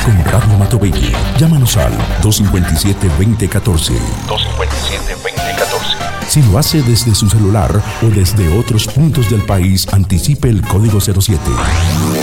Con Radio Matobelli. Llámanos al 257-2014. 257-2014. Si lo hace desde su celular o desde otros puntos del país, anticipe el código 07.